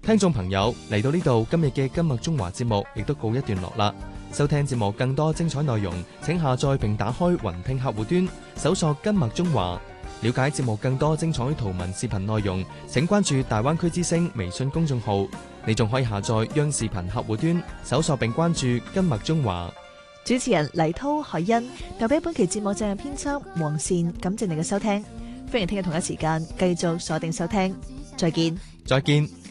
聽眾朋友，嚟到呢度，今日嘅今日中華節目亦都告一段落啦。收聽節目更多精彩內容，請下載並打開雲聽客戶端，搜索今日中華。了解節目更多精彩圖文視頻內容，請關注大灣區之聲微信公眾號。你仲可以下載央視頻客戶端，搜索並關注今日中華。 主持人黎濤、海欣，代表本期節目責任編輯黃善，感謝你嘅收聽。歡迎聽日同一時間繼續鎖定收聽，再見。 再見。